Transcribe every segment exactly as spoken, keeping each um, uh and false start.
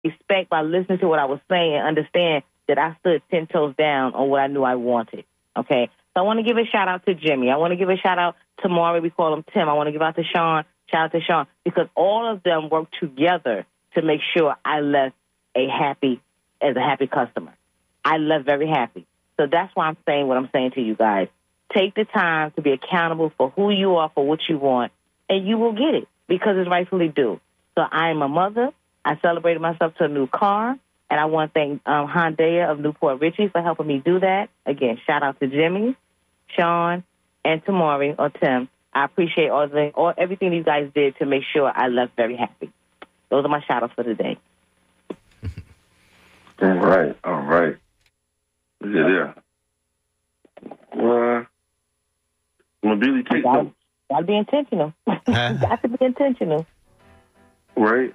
respect by listening to what I was saying and understand that I stood ten toes down on what I knew I wanted. Okay? So I want to give a shout-out to Jimmy. I want to give a shout-out to Maury. We call him Tim. I want to give out to Sean. Shout out to Sean. Because all of them worked together to make sure I left a happy, as a happy customer. I left very happy. So that's why I'm saying what I'm saying to you guys. Take the time to be accountable for who you are, for what you want, and you will get it because it's rightfully due. So I am a mother. I celebrated myself to a new car, and I want to thank um, Hyundai of Newport Richie for helping me do that. Again, shout out to Jimmy, Sean, and Tamari or Tim. I appreciate all the all everything you guys did to make sure I left very happy. Those are my shout outs for today. All right, all right. Yeah, yeah. Well, Mobility take gotta, notes. Gotta be intentional. Got to be intentional. Right?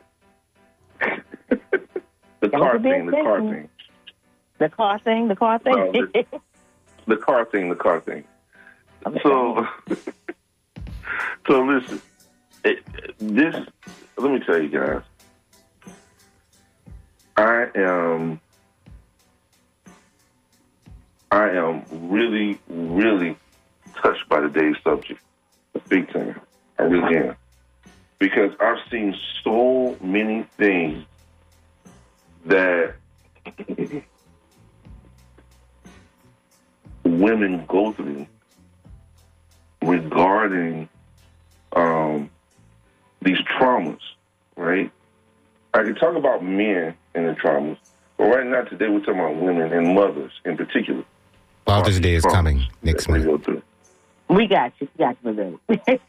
the car thing, the car thing. The car thing, the car thing. No, the, the car thing, the car thing. Okay. So, so listen, it, this, let me tell you guys, I am, I am really, really touched by today's subject, big time. I really am. Because I've seen so many things that women go through regarding um, these traumas, right? I can talk about men and the traumas, but right now today we're talking about women and mothers in particular. Father's Day is coming next month. We got you. We got you,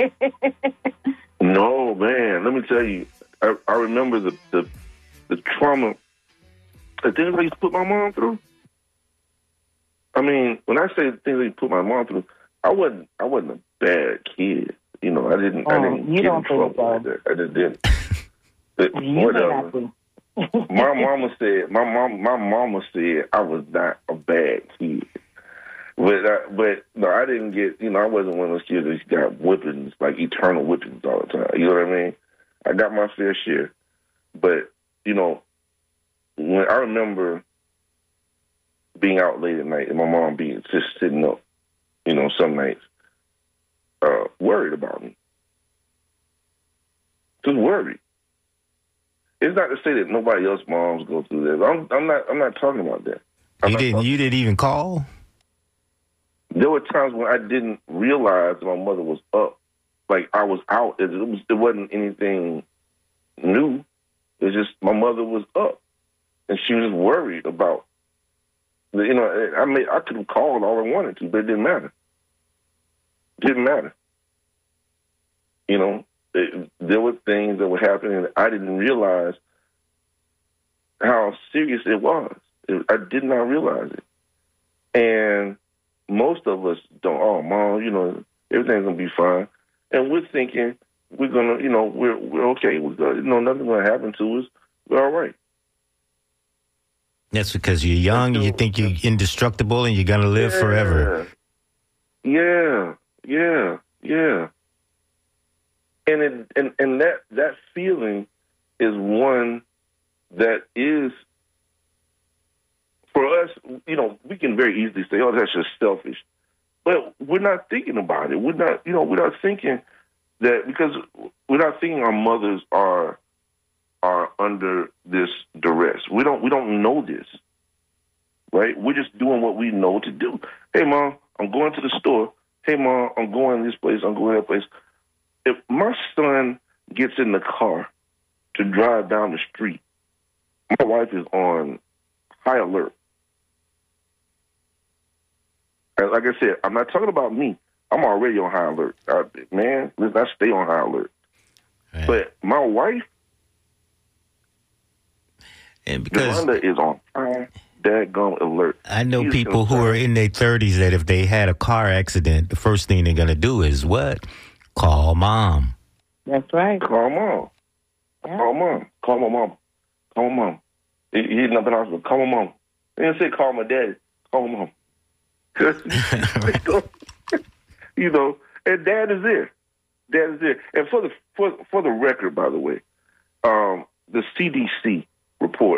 No, man. Let me tell you. I, I remember the, the the trauma, the things I used to put my mom through. I mean, when I say the things I used to put my mom through, I wasn't I wasn't a bad kid. You know, I didn't oh, I didn't you get don't in trouble so. like that. I just didn't. But you whatever. my mama said. My mom. My mama said I was not a bad kid. But I, but no, I didn't get. You know, I wasn't one of those kids that got whippings, like eternal whippings all the time. You know what I mean? I got my fair share, but you know, when I remember being out late at night and my mom being just sitting up, you know, some nights, uh, worried about me, just worried. It's not to say that nobody else moms go through this. I'm, I'm not. I'm not talking about that. I'm you didn't. You didn't even call. There were times when I didn't realize that my mother was up. Like, I was out. It, was, it wasn't anything new. It was just my mother was up. And she was worried about, you know, I mean, I could have called all I wanted to, but it didn't matter. It didn't matter. You know, it, there were things that were happening and I didn't realize how serious it was. It, I did not realize it. And most of us don't, oh, Mom, you know, everything's going to be fine. And we're thinking we're going to, you know, we're we're okay. We're gonna, you know, nothing's going to happen to us. We're all right. That's because you're young and you think you're indestructible and you're going to live yeah. forever. Yeah, yeah, yeah. And, it, and, and that, that feeling is one that is, for us, you know, we can very easily say, oh, that's just selfish. But we're not thinking about it. We're not, you know, we're not thinking that, because we're not thinking our mothers are are under this duress. We don't we don't know this, right? We're just doing what we know to do. Hey, Mom, I'm going to the store. Hey, Mom, I'm going this place. I'm going that place. If my son gets in the car to drive down the street, my wife is on high alert. And like I said, I'm not talking about me. I'm already on high alert. I, man, listen, I stay on high alert. Right. But my wife, and because Yolanda is on high daggone alert. I know She's people who are in their thirties that if they had a car accident, the first thing they're going to do is what? Call Mom. That's right. Call Mom. Yeah. Call Mom. Call my mom. Call my mom. He, he's not in the hospital. Call my mom. They didn't say call my daddy. Call my mom. You know, and Dad is there. Dad is there. And for the for for the record, by the way, um, the C D C report.